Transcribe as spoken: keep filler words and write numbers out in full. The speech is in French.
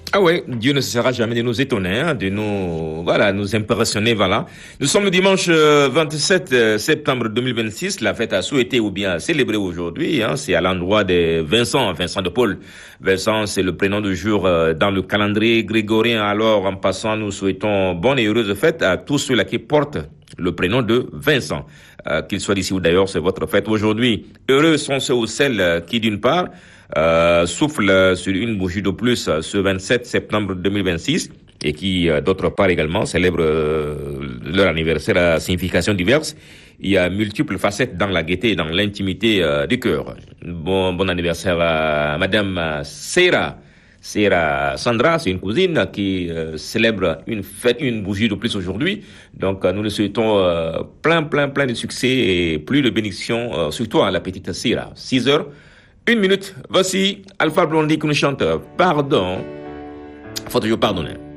Ah ouais, Dieu ne cessera jamais de nous étonner, hein, de nous, voilà, nous impressionner, voilà. Nous sommes le dimanche euh, vingt-sept septembre deux mille vingt-six, la fête à souhaiter ou bien à célébrer aujourd'hui, hein, c'est à l'endroit de Vincent, Vincent de Paul. Vincent, c'est le prénom du jour euh, dans le calendrier grégorien. Alors, en passant, nous souhaitons bonne et heureuse fête à tous ceux-là qui portent le prénom de Vincent. Euh, qu'il soit d'ici ou d'ailleurs, c'est votre fête aujourd'hui. Heureux sont ceux ou celles qui, d'une part, Euh, souffle sur une bougie de plus ce vingt-sept septembre deux mille vingt-six et qui, euh, d'autre part également, célèbrent euh, leur anniversaire à signification diverse. Il y a multiples facettes dans la gaieté et dans l'intimité euh, du cœur. Bon, bon anniversaire à Madame Seira. Seira Sandra, c'est une cousine qui euh, célèbre une fête, une bougie de plus aujourd'hui. Donc, euh, nous lui souhaitons euh, plein, plein, plein de succès et plus de bénédictions, euh, surtout à la petite Seira. six heures. Une minute, voici Alpha Blondy qui nous chante Pardon, faut toujours pardonner.